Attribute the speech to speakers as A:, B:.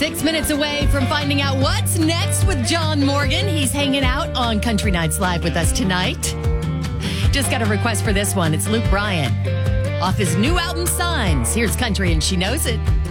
A: 6 minutes away from finding out what's next with John Morgan. He's hanging out on Country Nights Live with us tonight. Just got a request for this one. It's Luke Bryan off his new album, Signs. Here's Country and She Knows It.